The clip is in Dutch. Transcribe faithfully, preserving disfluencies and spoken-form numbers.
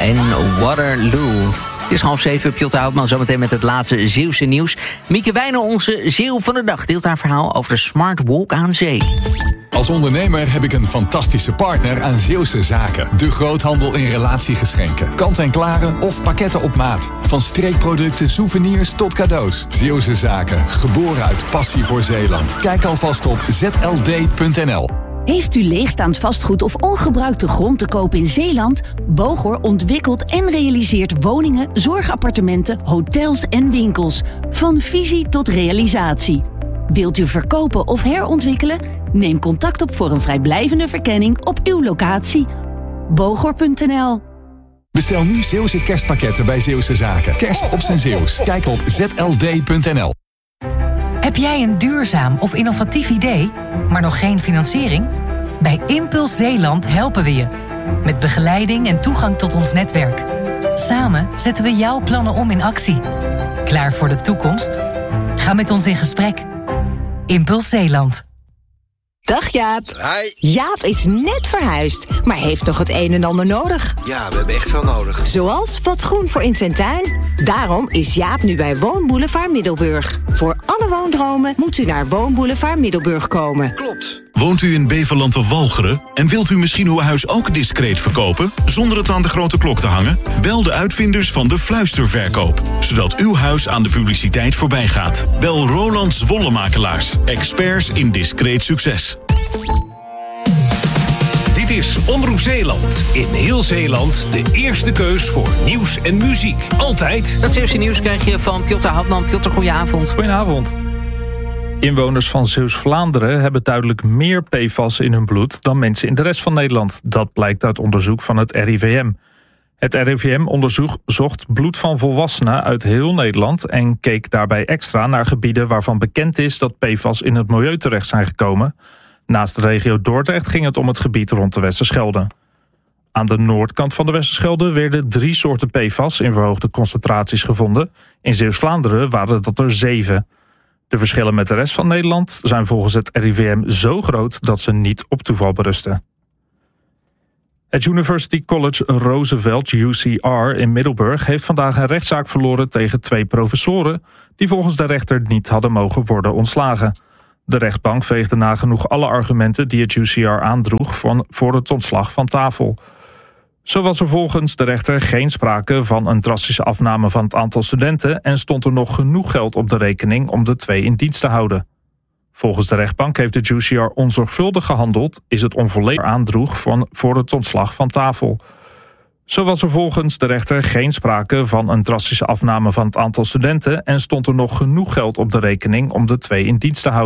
en Waterloo. Het is half zeven, Pjotte Houtman zometeen met het laatste Zeeuwse nieuws. Mieke Wijnen, onze Zeeuw van de dag, deelt haar verhaal over de Smart Walk aan zee. Als ondernemer heb ik een fantastische partner aan Zeeuwse Zaken. De groothandel in relatiegeschenken. Kant-en-klare of pakketten op maat. Van streekproducten, souvenirs tot cadeaus. Zeeuwse Zaken, geboren uit passie voor Zeeland. Kijk alvast op z l d punt n l. Heeft u leegstaand vastgoed of ongebruikte grond te koop in Zeeland? Bogor ontwikkelt en realiseert woningen, zorgappartementen, hotels en winkels. Van visie tot realisatie. Wilt u verkopen of herontwikkelen? Neem contact op voor een vrijblijvende verkenning op uw locatie. Bogor punt n l. Bestel nu Zeeuwse kerstpakketten bij Zeeuwse Zaken. Kerst op zijn Zeeuws. Kijk op z l d punt n l. Heb jij een duurzaam of innovatief idee, maar nog geen financiering? Bij Impuls Zeeland helpen we je. Met begeleiding en toegang tot ons netwerk. Samen zetten we jouw plannen om in actie. Klaar voor de toekomst? Ga met ons in gesprek. Impuls Zeeland. Dag Jaap. Hi. Jaap is net verhuisd, maar heeft nog het een en ander nodig. Ja, we hebben echt veel nodig. Zoals wat groen voor in zijn tuin. Daarom is Jaap nu bij Woonboulevard Middelburg. Voor alle woondromen moet u naar Woonboulevard Middelburg komen. Klopt. Woont u in Beverland of Walcheren en wilt u misschien uw huis ook discreet verkopen, zonder het aan de grote klok te hangen? Bel de uitvinders van de fluisterverkoop, zodat uw huis aan de publiciteit voorbij gaat. Bel Roland Zwollemakelaars, experts in discreet succes. Dit is Omroep Zeeland. In heel Zeeland de eerste keus voor nieuws en muziek. Altijd. Dat Zeeuwse nieuws krijg je van Pjotte Houtman. Pjotte, goedenavond. Goedenavond. Inwoners van Zeeuws-Vlaanderen hebben duidelijk meer P F A S in hun bloed dan mensen in de rest van Nederland. Dat blijkt uit onderzoek van het R I V M. Het R I V M onderzocht bloed van volwassenen uit heel Nederland en keek daarbij extra naar gebieden waarvan bekend is dat P F A S in het milieu terecht zijn gekomen. Naast de regio Dordrecht ging het om het gebied rond de Westerschelde. Aan de noordkant van de Westerschelde werden drie soorten P F A S in verhoogde concentraties gevonden. In Zeeuws-Vlaanderen waren dat er zeven. De verschillen met de rest van Nederland zijn volgens het R I V M zo groot dat ze niet op toeval berusten. Het University College Roosevelt U C R in Middelburg heeft vandaag een rechtszaak verloren tegen twee professoren die volgens de rechter niet hadden mogen worden ontslagen. De rechtbank veegde nagenoeg alle argumenten die het U C R aandroeg van voor het ontslag van tafel. Zo was er volgens de rechter geen sprake van een drastische afname van het aantal studenten en stond er nog genoeg geld op de rekening om de twee in dienst te houden. Volgens de rechtbank heeft het U C R onzorgvuldig gehandeld, is het onvolledig aandroeg van voor het ontslag van tafel. Zo was er volgens de rechter geen sprake van een drastische afname van het aantal studenten en stond er nog genoeg geld op de rekening om de twee in dienst te houden.